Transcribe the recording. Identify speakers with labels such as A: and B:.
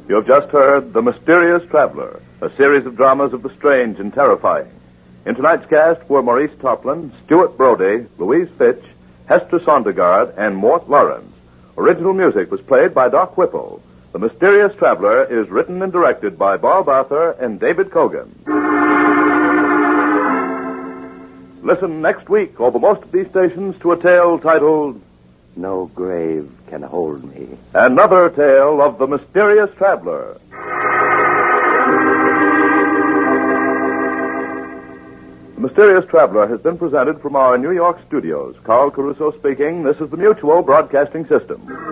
A: You have just heard The Mysterious Traveler, a series of dramas of the strange and terrifying. In tonight's cast were Maurice Toplin, Stuart Brody, Louise Fitch, Hester Sondergaard, and Mort Lawrence. Original music was played by Doc Whipple. The Mysterious Traveler is written and directed by Bob Arthur and David Kogan. Listen next week over most of these stations to a tale titled
B: No Grave Can Hold Me.
A: Another Tale of the Mysterious Traveler. The Mysterious Traveler has been presented from our New York studios. Carl Caruso speaking. This is the Mutual Broadcasting System.